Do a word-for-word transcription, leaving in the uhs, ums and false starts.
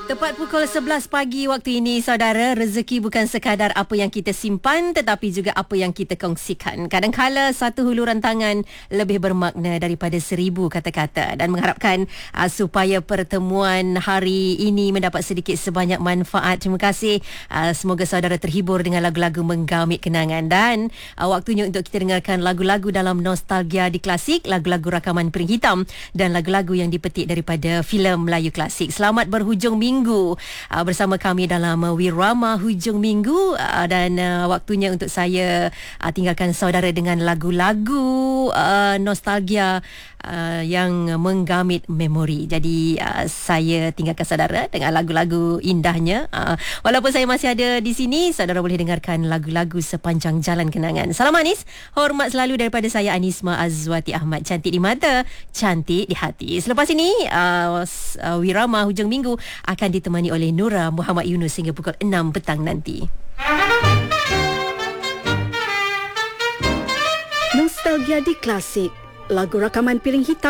Tepat pukul sebelas pagi waktu ini, saudara, rezeki bukan sekadar apa yang kita simpan tetapi juga apa yang kita kongsikan. Kadang-kala satu huluran tangan lebih bermakna daripada seribu kata-kata, dan mengharapkan uh, supaya pertemuan hari ini mendapat sedikit sebanyak manfaat. Terima kasih. Uh, semoga saudara terhibur dengan lagu-lagu menggamit kenangan, dan uh, waktunya untuk kita dengarkan lagu-lagu dalam nostalgia di klasik, lagu-lagu rakaman piring hitam dan lagu-lagu yang dipetik daripada filem Melayu klasik. Selamat berhujung minggu Minggu uh, bersama kami dalam uh, Wirama Hujung Minggu, uh, dan uh, waktunya untuk saya uh, tinggalkan saudara dengan lagu-lagu uh, nostalgia uh, yang menggamit memori. Jadi uh, saya tinggalkan saudara dengan lagu-lagu indahnya. Uh, walaupun saya masih ada di sini, saudara boleh dengarkan lagu-lagu sepanjang jalan kenangan. Salam manis, hormat selalu daripada saya, Anisma Azwati Ahmad. Cantik di mata, cantik di hati. Selepas ini uh, uh, Wirama Hujung Minggu akan ditemani oleh Nura Muhammad Yunus hingga pukul enam petang nanti. Nostalgia di klasik, lagu rakaman piring hitam